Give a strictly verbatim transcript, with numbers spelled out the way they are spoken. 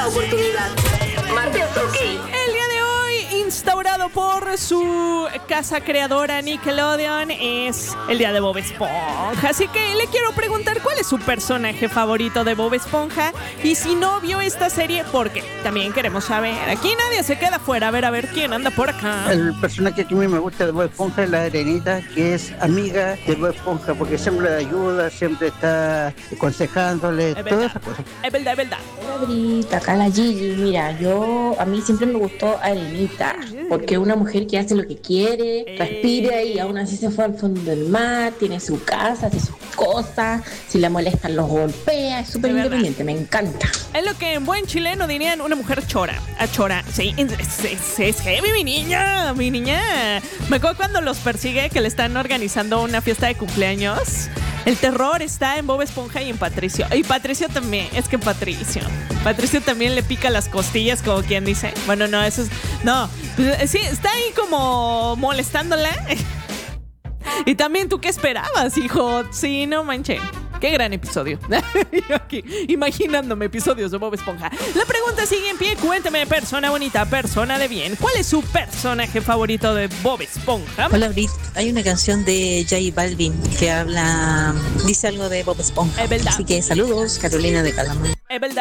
la oportunidad. Martes OK. El día de hoy, instaurado por su casa creadora Nickelodeon, es el día de Bob Esponja. Así que le quiero preguntar cuál es su personaje favorito de Bob Esponja. Y si no vio esta serie, ¿por qué? También queremos saber. Aquí nadie se queda fuera. A ver, a ver quién anda por acá. El personaje que a mí me gusta de Bob Esponja es la Arenita, que es amiga de Bob Esponja, porque siempre le ayuda, siempre está aconsejándole, Es todas verdad, esas cosas. es verdad, es verdad. Hola Brita, acá la Gigi. Mira, yo a mí siempre me gustó Arenita, porque es una mujer que hace lo que quiere, respira y aún así se fue al fondo del mar, tiene su casa, hace sus cosas, si la molestan los golpea, es súper Es verdad. independiente, me encanta. Es lo que en buen chileno dirían una mujer chora. A chora. Sí, es, es, es heavy, mi niña. Mi niña. Me acuerdo cuando los persigue que le están organizando una fiesta de cumpleaños. El terror está en Bob Esponja y en Patricio. Y Patricio también. Es que Patricio. Patricio también le pica las costillas, como quien dice. Bueno, no, eso es. No. Sí, está ahí como molestándola. Y también, ¿tú qué esperabas, hijo? Sí, no manches. Qué gran episodio. Yo aquí imaginándome episodios de Bob Esponja. La pregunta sigue en pie. Cuéntame, persona bonita, persona de bien, ¿cuál es su personaje favorito de Bob Esponja? Hola Brit, hay una canción de J Balvin que habla, dice algo de Bob Esponja. Es verdad. Así que saludos, Carolina de Calamar. Es verdad.